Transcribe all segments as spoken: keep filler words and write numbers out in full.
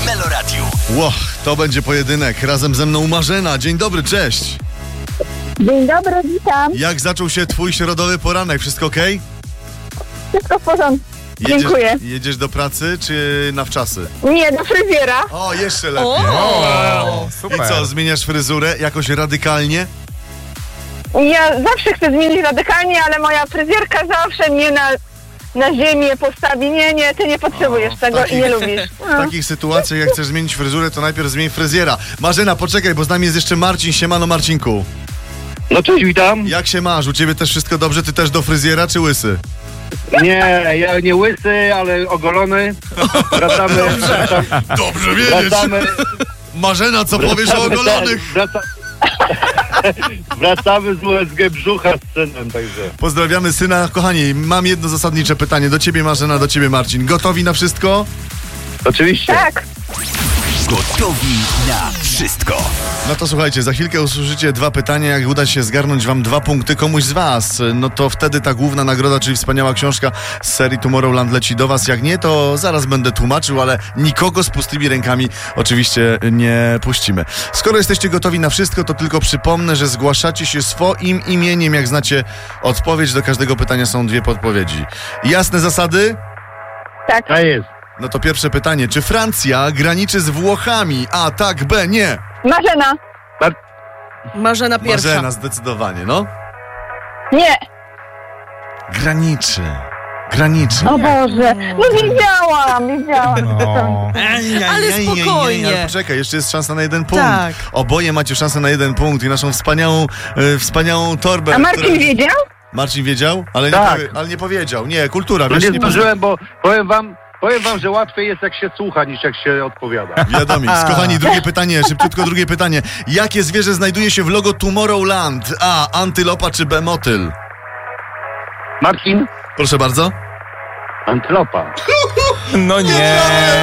Meloradiu. Ło, to będzie pojedynek. Razem ze mną Marzena. Dzień dobry, cześć. Dzień dobry, witam. Jak zaczął się twój środowy poranek? Wszystko okej? Wszystko w porządku. Jedziesz, Dziękuję. jedziesz do pracy czy na wczasy? Nie, do fryzjera. O, jeszcze lepiej. O, I super. co, zmieniasz fryzurę jakoś radykalnie? Ja zawsze chcę zmienić radykalnie, ale moja fryzjerka zawsze mnie na, na ziemię postawi. Nie, nie, ty nie potrzebujesz tego takich- i nie lubisz. W takich sytuacjach, jak chcesz zmienić fryzurę, to najpierw zmień fryzjera. Marzena, poczekaj, bo z nami jest jeszcze Marcin. Siemano, Marcinku. No cześć, witam. Jak się masz? U ciebie też wszystko dobrze? Ty też do fryzjera czy łysy? Nie, ja nie łysy, ale ogolony. Wracamy, wracamy, Dobrze wiedzieć. wracamy, Marzena, co powiesz o ogolonych? wraca, wracamy z U S G Brzucha z synem, także. Pozdrawiamy syna. Kochani, mam jedno zasadnicze pytanie. Do ciebie Marzena, do ciebie Marcin. Gotowi na wszystko? Oczywiście. Tak, Gotowi na wszystko. No to słuchajcie, za chwilkę usłyszycie dwa pytania. Jak uda się zgarnąć wam dwa punkty komuś z was, no to wtedy ta główna nagroda, czyli wspaniała książka z serii Tomorrowland leci do was. Jak nie, to zaraz będę tłumaczył, ale nikogo z pustymi rękami oczywiście nie puścimy. Skoro jesteście gotowi na wszystko, to tylko przypomnę, że zgłaszacie się swoim imieniem. Jak znacie odpowiedź, do każdego pytania są dwie podpowiedzi. Jasne zasady? tak. Tak jest. No to pierwsze pytanie. Czy Francja graniczy z Włochami? A, tak, B, nie. Marzena. Marzena pierwsza. Marzena, zdecydowanie, no. Nie. Graniczy. Graniczy. O Boże. No wiedziałam, wiedziałam. No. Ale spokojnie. Ale poczekaj, jeszcze jest szansa na jeden punkt. Tak. Oboje macie szansę na jeden punkt i naszą wspaniałą, e, wspaniałą torbę. A Marcin która- wiedział? Marcin wiedział? Ale nie, Tak. powie, ale nie powiedział. Nie, kultura, No wiesz, nie nie zdążyłem, bo powiem wam, powiem wam, że łatwiej jest jak się słucha niż jak się odpowiada. Wiadomiks. Kochani, drugie pytanie, szybciutko drugie pytanie. Jakie zwierzę znajduje się w logo Tomorrowland? A, antylopa czy B, motyl? Marcin? Proszę bardzo. Antylopa. No nie.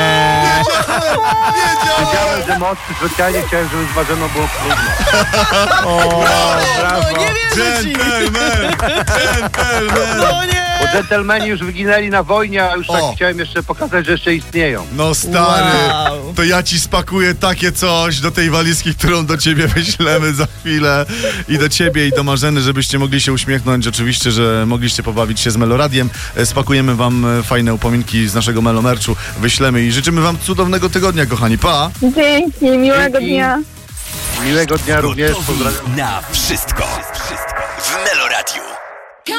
Wiedziałem, że mocy specjalnie chciałem, żeby z Marzeną było trudno. O, brawo. No Nie wierzę ci. Gentleman! Gentleman! No nie. Bo dżentelmeni już wyginęli na wojnie, a już tak O. chciałem jeszcze pokazać, że jeszcze istnieją. No stary, Wow. to ja ci spakuję takie coś do tej walizki, którą do ciebie wyślemy za chwilę i do ciebie i do Marzeny, żebyście mogli się uśmiechnąć. Oczywiście, że mogliście pobawić się z Meloradiem. E, Spakujemy wam e, fajne upominki z naszego Melomerczu, wyślemy i życzymy wam cudownego tygodnia, kochani. Pa! Dzięki, miłego Dzięki. dnia. Miłego dnia również, Gotowi pozdrawiam. na wszystko. W Meloradiu.